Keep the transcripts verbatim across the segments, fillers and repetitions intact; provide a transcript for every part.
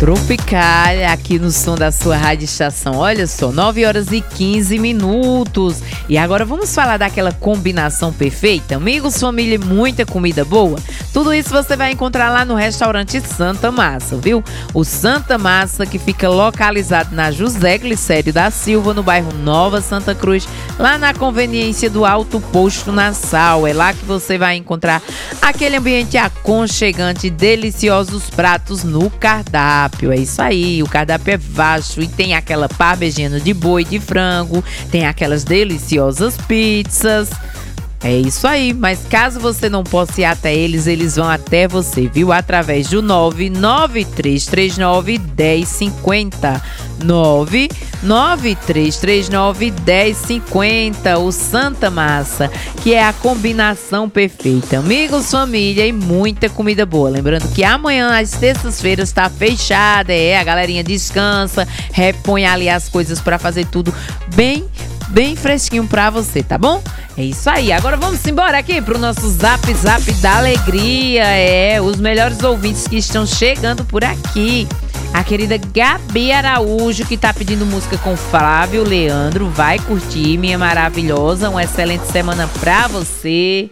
Tropicália aqui no som da sua rádio estação. Olha só, nove horas e quinze minutos. E agora vamos falar daquela combinação perfeita? Amigos, família, muita comida boa. Tudo isso você vai encontrar lá no restaurante Santa Massa, viu? O Santa Massa, que fica localizado na José Glicério da Silva, no bairro Nova Santa Cruz, lá na conveniência do Alto Posto Nassau. É lá que você vai encontrar aquele ambiente aconchegante, deliciosos pratos no cardápio. É isso aí, o cardápio é vasto e tem aquela parmegiana de boi, de frango, tem aquelas deliciosas pizzas. É isso aí, mas caso você não possa ir até eles, eles vão até você, viu? Através do nove nove três três nove, um zero cinco zero. nove nove três três nove, um zero cinco zero. O Santa Massa, que é a combinação perfeita. Amigos, família e muita comida boa. Lembrando que amanhã, às terças-feiras, está fechada. É, a galerinha descansa, repõe ali as coisas para fazer tudo bem bem fresquinho pra você, tá bom? É isso aí, agora vamos embora aqui pro nosso Zap Zap da Alegria. É, os melhores ouvintes que estão chegando por aqui. A querida Gabi Araújo, que tá pedindo música com Flávio Leandro, vai curtir, minha maravilhosa. Uma excelente semana pra você.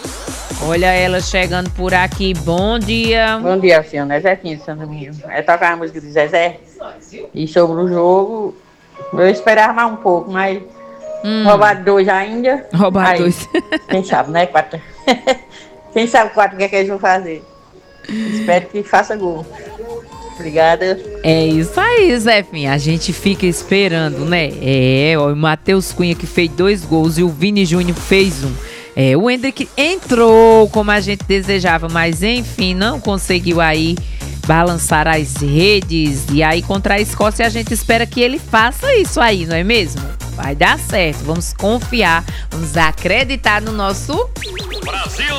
Olha ela chegando por aqui, bom dia. Bom dia, senhora, é Zequinha de Santo Domingo. É tocar a música de Zezé. E sobre o jogo, eu esperava mais um pouco, mas hum. roubaram dois ainda. Roubaram aí, dois. Quem sabe, né? Quatro. Quem sabe quatro o que é que eles vão fazer. Espero que faça gol. Obrigada. É isso aí, Zefinha. A gente fica esperando, né? É, ó, o Matheus Cunha que fez dois gols e o Vini Júnior fez um. É, o Hendrick entrou como a gente desejava, mas enfim, não conseguiu aí balançar as redes. E aí contra a Escócia a gente espera que ele faça isso aí, não é mesmo? Vai dar certo, vamos confiar, vamos acreditar no nosso Brasil!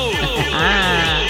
Ah.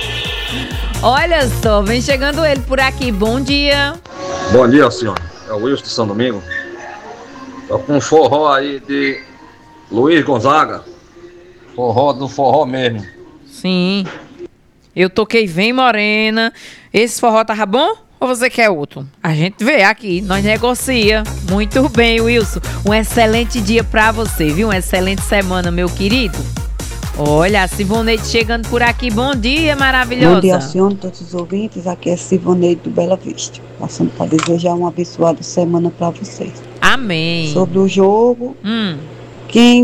Olha só, vem chegando ele por aqui, bom dia. Bom dia, senhora, é o Wilson de São Domingo. Tô com um forró aí de Luiz Gonzaga. Forró do forró mesmo. Sim, eu toquei Vem Morena. Esse forró tava bom? Ou você quer outro? A gente vê aqui, nós negocia. Muito bem, Wilson. Um excelente dia pra você, viu? Uma excelente semana, meu querido. Olha, a Sivoneide chegando por aqui. Bom dia, maravilhosa. Bom dia, senhor, todos os ouvintes. Aqui é Sivoneide do Bela Vista. Passando para desejar uma abençoada semana pra vocês. Amém. Sobre o jogo, hum. quem